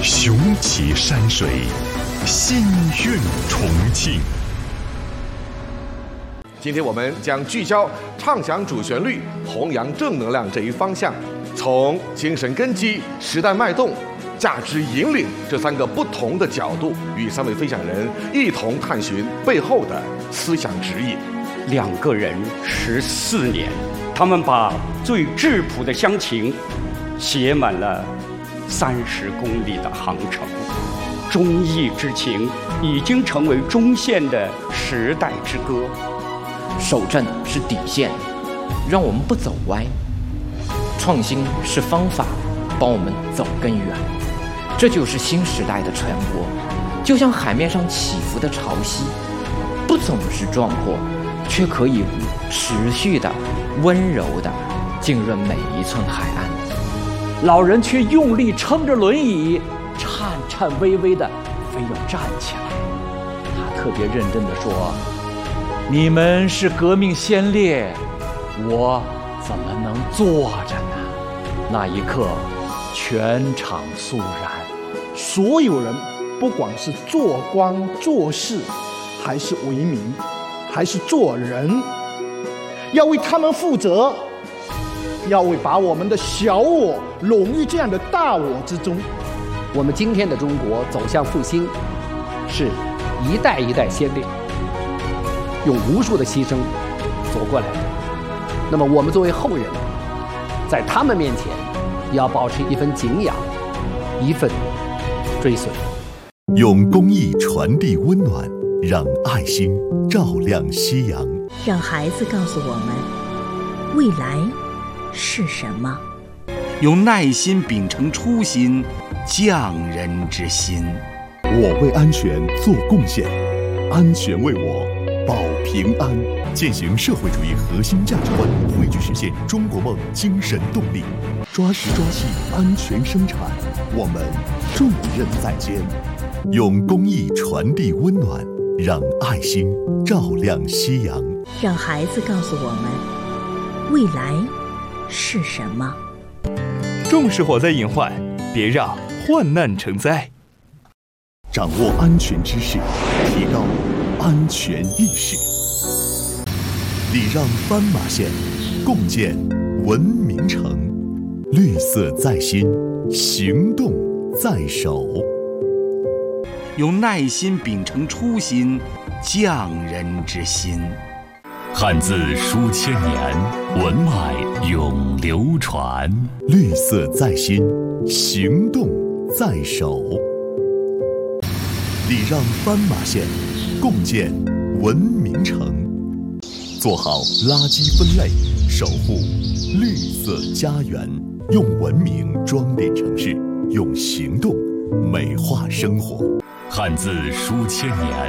雄奇山水，心韵重庆。 今天我们将聚焦唱响主旋律、弘扬正能量这一方向，从精神根基、时代脉动、价值引领这3个不同的角度，与3位分享人一同探寻背后的思想指引。 2个人14年，他们把最质朴的乡情写满了30公里的航程。忠义之情已经成为中线的时代之歌。 守正是底线，让我们不走歪；创新是方法，帮我们走更远。这就是新时代的传播，就像海面上起伏的潮汐，不总是壮阔，却可以持续的、温柔的浸润每一寸海岸。 老人却用力撑着轮椅，颤颤巍巍的非要站起来。他特别认真地说：你们是革命先烈，我怎么能坐着呢？那一刻，全场肃然。 所有人，不管是做官做事，还是为民，还是做人，要为他们负责，要为把我们的小我融于这样的大我之中。 我们今天的中国走向复兴，是一代一代先烈用无数的牺牲走过来的。那么我们作为后人，在他们面前也要保持一份敬仰，一份追随。 用公益传递温暖，让爱心照亮夕阳。 让孩子告诉我们，未来是什么？ 用耐心秉承初心，匠人之心。 我为安全做贡献，安全为我保平安。践行社会主义核心价值观，汇聚实现中国梦精神动力，抓实抓细安全生产，我们重任在肩。用公益传递温暖，让爱心照亮夕阳。 让孩子告诉我们，未来是什么？ 重视火灾隐患，别让患难成灾。 掌握安全知识，提高安全意识。礼让斑马线，共建文明城。绿色在心，行动在手。 用耐心秉承初心，匠人之心。 汉字书千年，文脉永流传。绿色在心，行动在手。礼让斑马线，共建文明城。做好垃圾分类，守护绿色家园。用文明装点城市，用行动美化生活。汉字书千年，